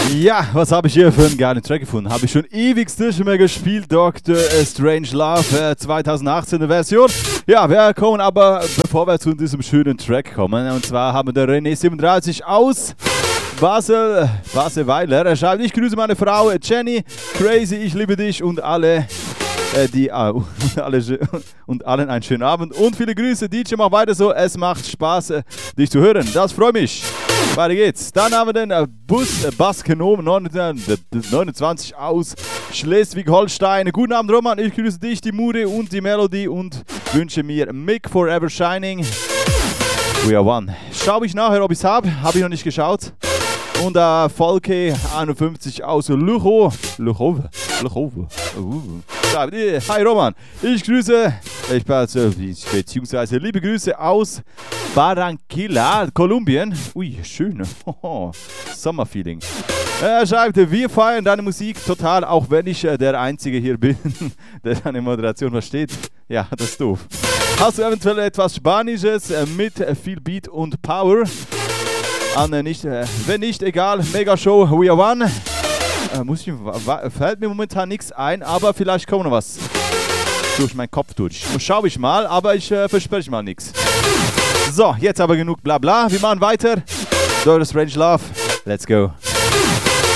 Ja, was habe ich hier für einen geilen Track gefunden? Habe ich schon ewig nicht mehr gespielt. Dr. Strange Love 2018 Version. Ja, wir kommen aber, bevor wir zu diesem schönen Track kommen, und zwar haben wir René37 aus Baselweiler. Er schreibt, ich grüße meine Frau Jenny, Crazy, ich liebe dich und alle allen einen schönen Abend und viele Grüße. DJ, mach weiter so, es macht Spaß, dich zu hören. Das freut mich. Weiter geht's. Dann haben wir den Bass genommen, 29 aus Schleswig-Holstein. Guten Abend, Roman. Ich grüße dich, die Mure und die Melodie und wünsche mir Mick Forever Shining. We are one. Schau ich nachher, ob ich es habe. Habe ich noch nicht geschaut. Und Volke 51 aus Luchow. Hi Roman, ich grüße, beziehungsweise liebe Grüße aus Barranquilla, Kolumbien. Ui, schön. Sommerfeeling. Er schreibt, wir feiern deine Musik total, auch wenn ich der Einzige hier bin, der deine Moderation versteht. Ja, das ist doof. Hast du eventuell etwas Spanisches mit viel Beat und Power? Wenn nicht, egal, Mega Show, we are one. Fällt mir momentan nichts ein, aber vielleicht kommt noch was durch meinen Kopf durch. Schau ich mal, aber ich verspreche mal nichts. So, jetzt aber genug Blabla. Wir machen weiter. Dr. Strange Love, let's go.